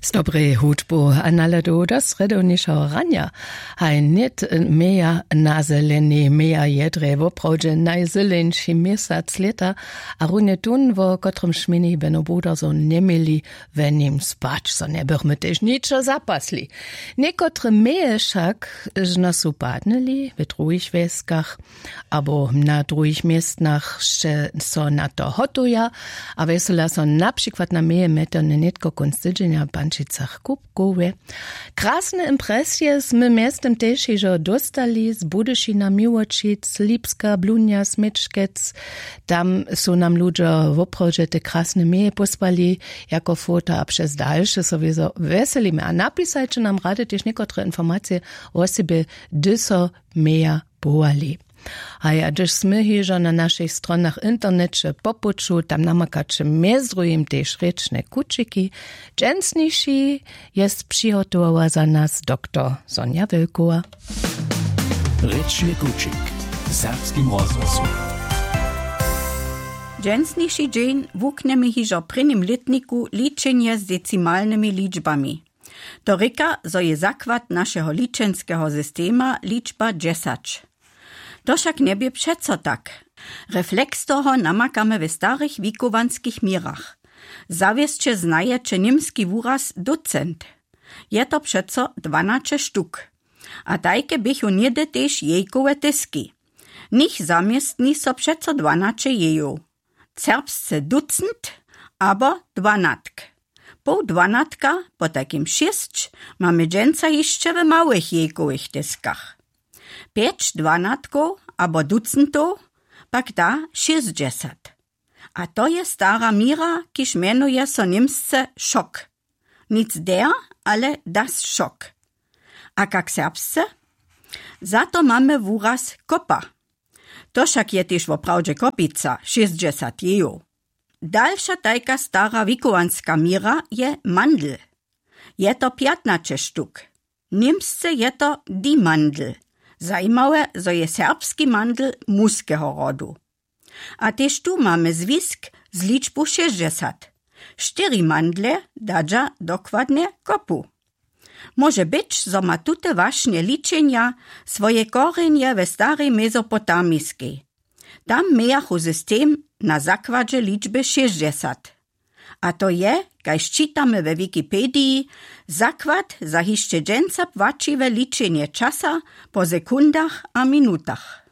Z dobrej hudbu a naladu do sredowniejszego rania. Haj nit meja na zeleni, meja jedre, woprawdźe najzeleńszy miesiąc leta, a runie tun, wo kotrym szmini beno buda so nie mieli nim spać, so nie bychmy też niczo zapasli. Niekotre meje však nas upadnili w drugich wieskach, abo na drugich miestnach so na to hotuja, a wesela so na przykład na meje metone nitko konstydzenia Pančicach Kupkowe. Krasne impresje sme miestem też iżo dostali z Budyšina, Miłočic, Lipska, Blunia, Smyczkec. Tam są nam ludzie woprawdźe te krasne meje pospali jako foto, a przez dalsze sowieso weselimy. A napisajcie nam rady też niekotre informacje o sobie, dyso meja boali. A ja gdyż sme hižo na našich stronach internecie popuču, tam namakače mezdrujem tež rečne kučiki. Dženstniši jest přihotowała za nas doktor Sonja Wilkowa. Rečny kučik w serbskim rozhlasu. Dženstniši dzień wuknemy hižo prynym letniku liczenie z decimalnymi liczbami. To ryka, zo je zakład naszego liczenskiego systema liczba 10. To však nebie přeco tak. Reflex toho namakamy w starych wikowanskich mirach. Zawiesće znajeće niemski wuraz ducent. Je to přeco 12 sztuk. A tajke bychu niede tež jejkowe tyski. Nich zamiestni so přeco 12 jeju. Serbsce ducent, abo 12. Po 12, po takim 6, mamy dżęca jeszcze w małych jejkowych tyskach. 5 dvanatków abo ducentów, pak da 60. A to je stara mira, kiż menuje so niemsce szok. Nic der, ale das szok. A kak serbsce? Za to mamy wuraz kopa. To však je też woprawdźe kopica, 60 jeju. Dalsza tajka stara wikowanska mira je mandl. Je to 15 sztuk. Niemsce je to die mandl. Zajímavé, zo je serbski mandl mužského rodu. A tež tu máme zwisk z liczbu 60. 4 mandle dadža dokładnie kopu. Może być, zo ma tute wašne liczenia swoje korzenie we starej Mezopotamijskiej. Tam mejachu system na zakładzie liczby 60. A to je, kajž čitamy we Wikipedii, zakład za hišće dženca płačiwe liczenie czasa po sekundach a minutach.